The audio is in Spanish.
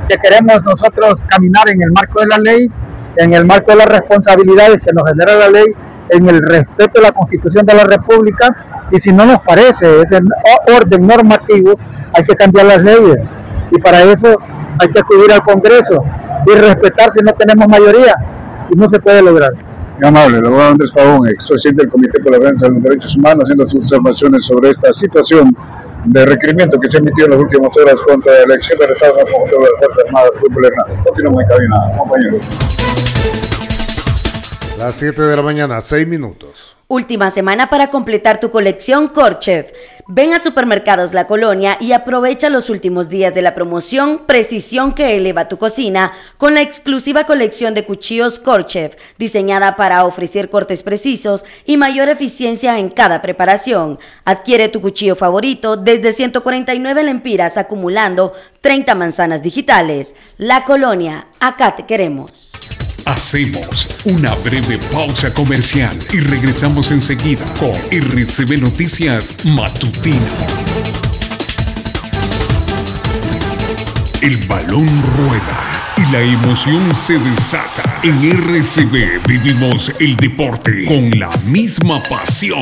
que queremos nosotros caminar en el marco de la ley, en el marco de las responsabilidades que nos genera la ley, en el respeto a la Constitución de la República, y si no nos parece ese orden normativo, hay que cambiar las leyes, y para eso hay que acudir al Congreso y respetar si no tenemos mayoría, y no se puede lograr. Muy amable, el abogado Andrés Pavón, expresidente del Comité por la Defensa de los Derechos Humanos, haciendo sus observaciones sobre esta situación de requerimiento que se emitió en las últimas horas contra la elección del Estado como jefe de las Fuerzas Armadas, Fútbol Hernández. Continuamos en cabina, compañeros. Las 7 de la mañana, 6 minutos. Última semana para completar tu colección Corchef. Ven a Supermercados La Colonia y aprovecha los últimos días de la promoción Precisión que eleva tu cocina con la exclusiva colección de cuchillos Corchef, diseñada para ofrecer cortes precisos y mayor eficiencia en cada preparación. Adquiere tu cuchillo favorito desde 149 lempiras acumulando 30 manzanas digitales. La Colonia, acá te queremos. Hacemos una breve pausa comercial y regresamos enseguida con RCB Noticias Matutino. El balón rueda y la emoción se desata. En RCB vivimos el deporte con la misma pasión.